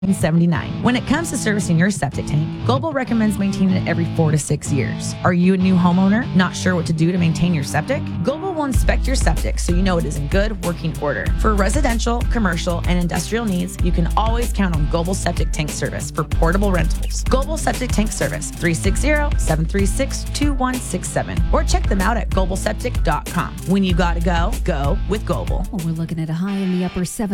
$79. When it comes to servicing your septic tank, Global recommends maintaining it every 4 to 6 years. Are you a new homeowner, not sure what to do to maintain your septic? Global will inspect your septic so you know it is in good working order. For residential, commercial, and industrial needs, you can always count on Global Septic Tank Service for portable rentals. Global Septic Tank Service, 360-736-2167. Or check them out at globalseptic.com. When you gotta go, go with Global. We're looking at a high in the upper 70s.